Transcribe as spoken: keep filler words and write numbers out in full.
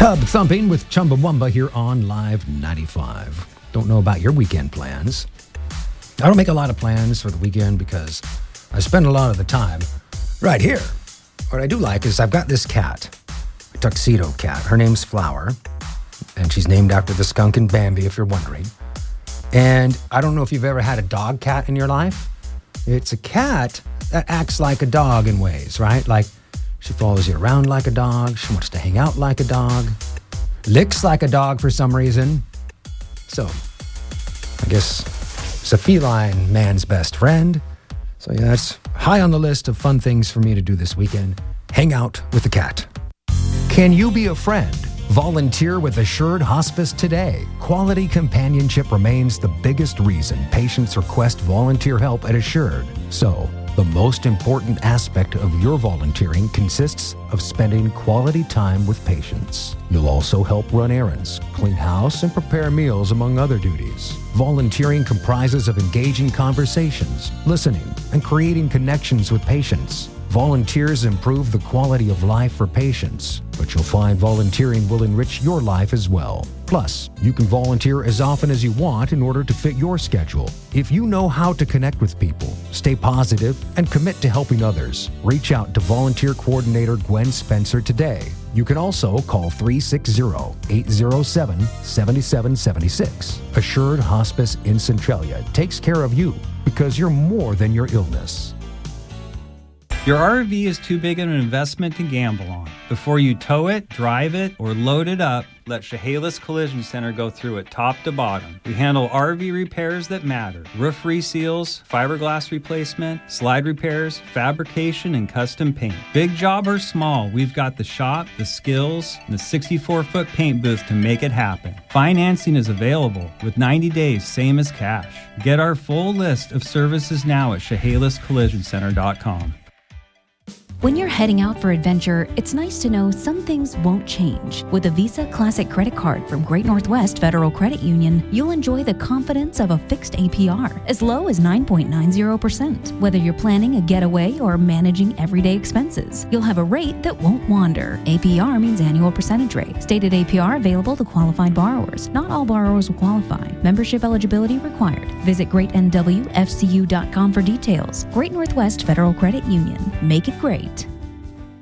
Tub thumping with Chumbawamba here on Live ninety-five. Don't know about your weekend plans. I don't make a lot of plans for the weekend because I spend a lot of the time right here. What I do like is I've got this cat, a tuxedo cat. Her name's Flower, and she's named after the skunk in Bambi, if you're wondering. And I don't know if you've ever had a dog cat in your life. It's a cat that acts like a dog in ways, right? Like, she follows you around like a dog. She wants to hang out like a dog. Licks like a dog for some reason. So, I guess it's a feline man's best friend. So yeah, that's high on the list of fun things for me to do this weekend. Hang out with the cat. Can you be a friend? Volunteer with Assured Hospice today. Quality companionship remains the biggest reason patients request volunteer help at Assured. So, the most important aspect of your volunteering consists of spending quality time with patients. You'll also help run errands, clean house, and prepare meals, among other duties. Volunteering comprises of engaging conversations, listening, and creating connections with patients. Volunteers improve the quality of life for patients, but you'll find volunteering will enrich your life as well. Plus, you can volunteer as often as you want in order to fit your schedule. If you know how to connect with people, stay positive, and commit to helping others, reach out to Volunteer Coordinator Gwen Spencer today. You can also call three six zero, eight zero seven, seven seven seven six. Assured Hospice in Centralia takes care of you because you're more than your illness. Your R V is too big of an investment to gamble on. Before you tow it, drive it, or load it up, let Chehalis Collision Center go through it top to bottom. We handle R V repairs that matter. Roof reseals, fiberglass replacement, slide repairs, fabrication, and custom paint. Big job or small, we've got the shop, the skills, and the sixty-four foot paint booth to make it happen. Financing is available with ninety days, same as cash. Get our full list of services now at Chehalis Collision Center dot com. When you're heading out for adventure, it's nice to know some things won't change. With a Visa Classic Credit Card from Great Northwest Federal Credit Union, you'll enjoy the confidence of a fixed A P R, as low as nine point nine zero percent. Whether you're planning a getaway or managing everyday expenses, you'll have a rate that won't wander. A P R means annual percentage rate. Stated A P R available to qualified borrowers. Not all borrowers will qualify. Membership eligibility required. Visit great N W F C U dot com for details. Great Northwest Federal Credit Union. Make it great.